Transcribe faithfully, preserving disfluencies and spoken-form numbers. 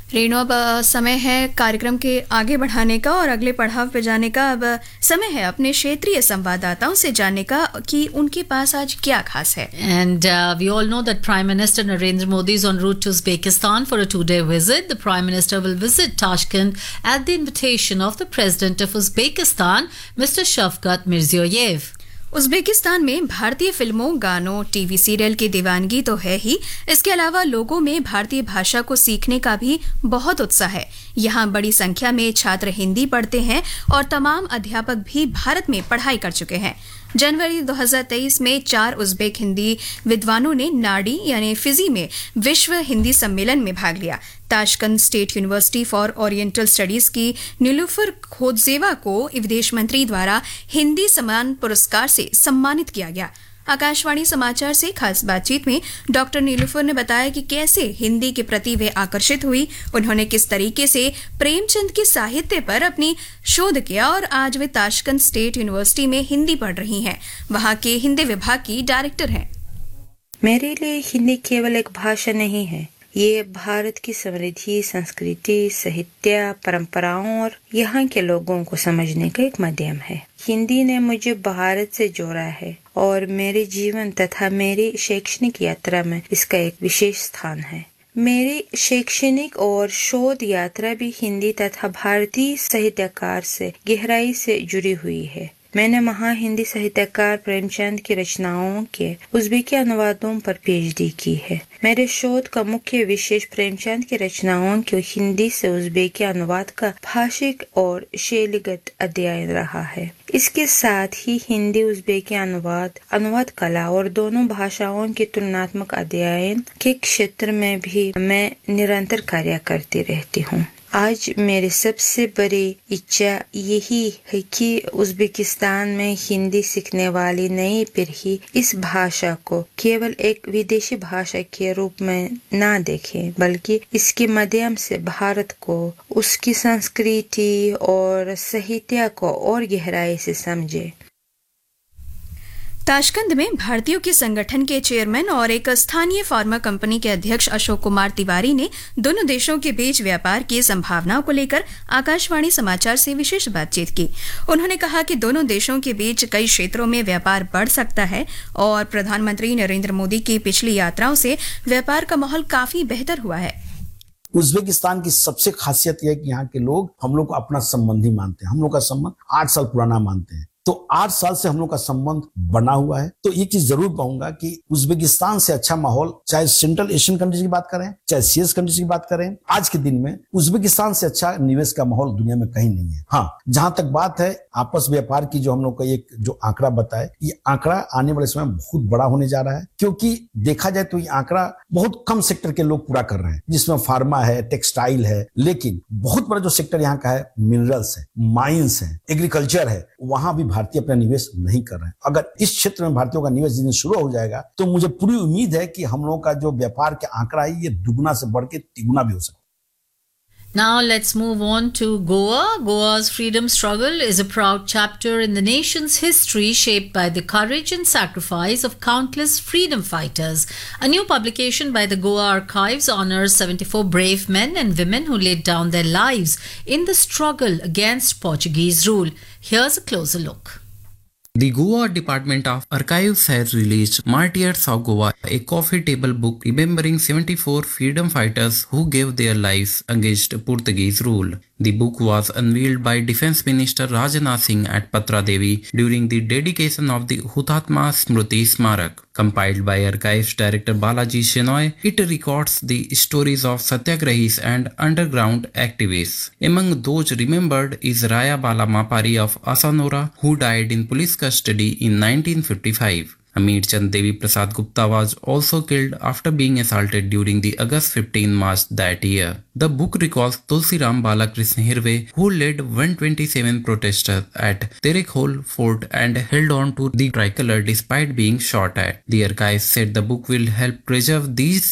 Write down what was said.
रेणु, अब अ, समय है कार्यक्रम के आगे बढ़ाने का और अगले पड़ाव पे जाने का। अब अ, समय है अपने क्षेत्रीय संवाददाताओं से जानने का कि उनके पास आज क्या खास है। And uh, we all know that Prime Minister Narendra Modi is en route to Uzbekistan for a two-day visit. The Prime Minister will visit Tashkent at the invitation of the President of Uzbekistan, Mister Shavkat Mirziyoyev. Uzbekistan में भारतीय फिल्मों, गानों, TV serial की दीवानगी तो है ही, इसके अलावा लोगों में भारतीय भाषा को सीखने का भी बहुत उत्साह है। यहाँ बड़ी संख्या में छात्र हिंदी पढ़ते हैं और तमाम अध्यापक भी भारत में पढ़ाई कर चुके हैं। जनवरी दो हज़ार तेईस में चार उज़्बेक हिंदी विद्वानों ने नाडी यानी फिजी में विश्व हिंदी सम्मेलन में भाग लिया। Tashkent state university for oriental studies की नीलूफर खोदजेवा को विदेश मंत्री द्वारा हिंदी सम्मान पुरस्कार से सम्मानित किया गया। आकाशवाणी समाचार से खास बातचीत में डॉक्टर नीलूफर ने बताया कि कैसे हिंदी के प्रति वे आकर्षित हुई, उन्होंने किस तरीके से प्रेमचंद के साहित्य पर अपनी शोध किया और आज वे ताशकंद स्टेट यूनिवर्सिटी में हिंदी पढ़ रही हैं। वहां के हिंदी विभाग की डायरेक्टर हैं। मेरे लिए हिंदी केवल एक भाषा नहीं है, ये भारत की समृद्धि, संस्कृति, साहित्य, परंपराओं और यहाँ के लोगों को समझने का एक माध्यम है। हिंदी ने मुझे भारत से जोड़ा है और मेरे जीवन तथा मेरी शैक्षणिक यात्रा में इसका एक विशेष स्थान है। मेरी शैक्षणिक और शोध यात्रा भी हिंदी तथा भारतीय साहित्यकार से गहराई से जुड़ी हुई है। मैंने महान हिंदी साहित्यकार प्रेमचंद की रचनाओं के उज़्बेकी अनुवादों पर पीएचडी की है। मेरे शोध का मुख्य विशेष प्रेमचंद की रचनाओं के हिंदी से उज़्बेकी अनुवाद का भाषिक और शैलीगत अध्ययन रहा है। इसके साथ ही हिंदी उज़्बेकी अनुवाद, अनुवाद कला और दोनों भाषाओं के तुलनात्मक अध्ययन के क्षेत्र में भी मैं निरंतर कार्य करती रहती हूँ। आज मेरी सबसे बड़ी इच्छा यही है कि उज़्बेकिस्तान में हिंदी सीखने वाली नई पीढ़ी इस भाषा को केवल एक विदेशी भाषा के रूप में ना देखे, बल्कि इसके माध्यम से भारत को, उसकी संस्कृति और साहित्य को और गहराई से समझे। ताशकंद में भारतीयों के संगठन के चेयरमैन और एक स्थानीय फार्मा कंपनी के अध्यक्ष अशोक कुमार तिवारी ने दोनों देशों के बीच व्यापार की संभावनाओं को लेकर आकाशवाणी समाचार से विशेष बातचीत की। उन्होंने कहा कि दोनों देशों के बीच कई क्षेत्रों में व्यापार बढ़ सकता है और प्रधानमंत्री नरेंद्र मोदी की पिछली यात्राओं से व्यापार का माहौल काफी बेहतर हुआ है। उज़्बेकिस्तान की सबसे खासियत यह है कि यहाँ के लोग हम लोग को अपना संबंधी मानते हैं। हम लोग का संबंध आठ साल पुराना मानते हैं, तो आठ साल से हम लोग का संबंध बना हुआ है। तो ये चीज जरूर कहूंगा कि उज़्बेकिस्तान से अच्छा माहौल, चाहे सेंट्रल एशियन कंट्रीज की बात करें, चाहे सीएस कंट्रीज की बात करें, आज के दिन में उज़्बेकिस्तान से अच्छा निवेश का माहौल दुनिया में कहीं नहीं है। हाँ, जहां तक बात है आपस व्यापार की, जो हम लोग का एक जो आंकड़ा बताए, ये आंकड़ा आने वाले समय में बहुत बड़ा होने जा रहा है, क्योंकि देखा जाए तो ये आंकड़ा बहुत कम सेक्टर के लोग पूरा कर रहे हैं, जिसमें फार्मा है, टेक्सटाइल है, लेकिन बहुत बड़ा जो सेक्टर यहाँ का है, मिनरल्स है, माइंस है, एग्रीकल्चर है, वहां भी भारतीय अपना निवेश नहीं कर रहे हैं। अगर इस क्षेत्र में भारतीयों का निवेश जिस दिन शुरू हो जाएगा तो मुझे पूरी उम्मीद है कि हम लोगों का जो व्यापार के आंकड़ा है ये दुगुना से बढ़ के तिगुना भी हो सकता है। Now let's move on to Goa. Goa's freedom struggle is a proud chapter in the nation's history, shaped by the courage and sacrifice of countless freedom fighters. A new publication by the Goa Archives honors seventy-four brave men and women who laid down their lives in the struggle against Portuguese rule. Here's a closer look. The Goa Department of Archives has released Martyrs of Goa, a coffee table book remembering seventy-four freedom fighters who gave their lives against Portuguese rule. The book was unveiled by Defence Minister Rajnath Singh at Patra Devi during the dedication of the Hutatma Smruti Smarak. Compiled by Archives Director Balaji Shenoy, it records the stories of satyagrahis and underground activists. Among those remembered is Raya Bala Mapari of Asanora, who died in police custody in nineteen fifty-five. Amir Chand Devi Prasad Gupta was also killed after being assaulted during the August fifteenth march that year. The book recalls Tulsiram Balakrishna Hirve, who led one hundred twenty-seven protesters at Terekhol Fort and held on to the tricolor despite being shot at. The archives said the book will help preserve these